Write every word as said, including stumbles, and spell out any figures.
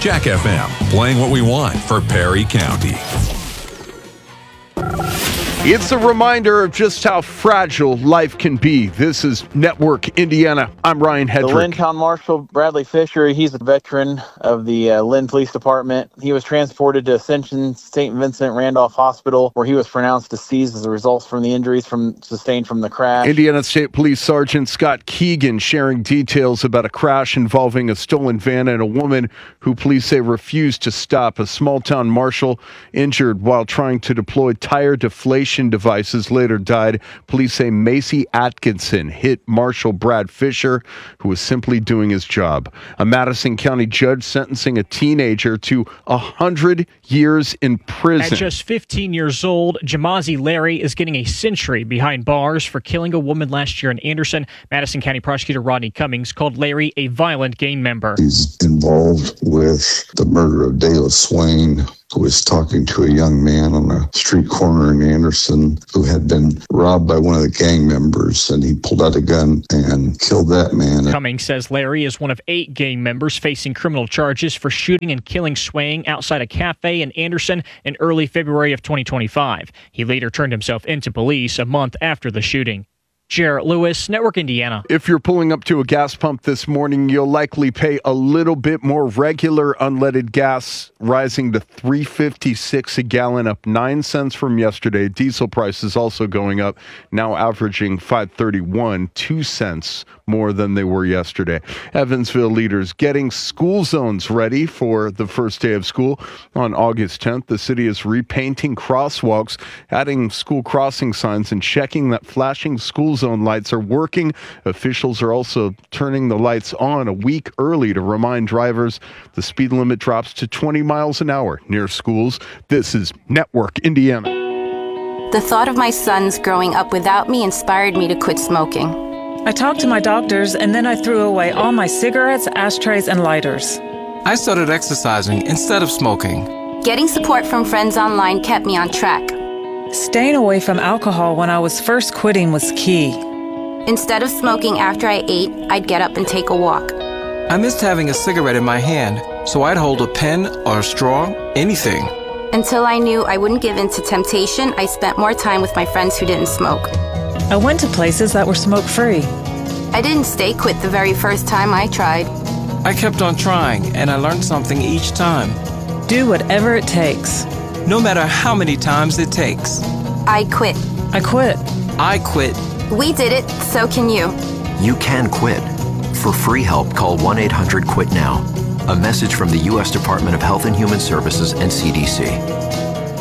Jack F M, playing what we want for Perry County. It's a reminder of just how fragile life can be. This is Network Indiana. I'm Ryan Hedrick. The Lynn Town Marshal, Bradley Fisher, he's a veteran of the uh, Lynn Police Department. He was transported to Ascension Saint Vincent Randolph Hospital, where he was pronounced deceased as a result from the injuries from sustained from the crash. Indiana State Police Sergeant Scott Keegan sharing details about a crash involving a stolen van and a woman who police say refused to stop. A small-town marshal injured while trying to deploy tire deflation devices later died. Police say Macy Atkinson hit Marshal Brad Fisher, who was simply doing his job. A Madison County judge sentencing a teenager to one hundred years in prison. At just fifteen years old, Jamazi Larry is getting a century behind bars for killing a woman last year in Anderson. Madison County Prosecutor Rodney Cummings called Larry a violent gang member. He's involved with the murder of Dayla Swain, who was talking to a young man on a street corner in Anderson who had been robbed by one of the gang members, and he pulled out a gun and killed that man. Cummings says Larry is one of eight gang members facing criminal charges for shooting and killing Swain outside a cafe in Anderson in early February of twenty twenty-five. He later turned himself into police a month after the shooting. Jarrett Lewis, Network Indiana. If you're pulling up to a gas pump this morning, you'll likely pay a little bit more. Regular unleaded gas rising to three dollars and fifty-six cents a gallon, up nine cents from yesterday. Diesel prices also going up, now averaging five dollars and thirty-one cents, two cents more than they were yesterday. Evansville leaders getting school zones ready for the first day of school on August tenth. The city is repainting crosswalks, adding school crossing signs, and checking that flashing school zone lights are working. Officials are also turning the lights on a week early to remind drivers the speed limit drops to twenty miles an hour near schools. This is Network Indiana. The thought of my sons growing up without me inspired me to quit smoking. I talked to my doctors, and then I threw away all my cigarettes, ashtrays, and lighters. I started exercising instead of smoking. Getting support from friends online kept me on track. Staying away from alcohol when I was first quitting was key. Instead of smoking after I ate, I'd get up and take a walk. I missed having a cigarette in my hand, so I'd hold a pen or a straw, anything. Until I knew I wouldn't give in to temptation, I spent more time with my friends who didn't smoke. I went to places that were smoke-free. I didn't stay quit the very first time I tried. I kept on trying, and I learned something each time. Do whatever it takes. No matter how many times it takes. I quit. I quit. I quit. We did it, so can you. You can quit. For free help, call one eight hundred quit now. A message from the U S Department of Health and Human Services and C D C.